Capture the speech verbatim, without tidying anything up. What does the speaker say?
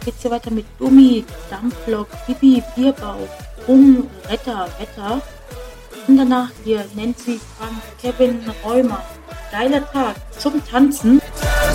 geht's hier weiter mit Dummi, Dampflok, Pipi, Bierbauch, Rum, Retter, Wetter. Und danach hier Nancy, Frank, Kevin, Rheuma. Geiler Tag zum Tanzen.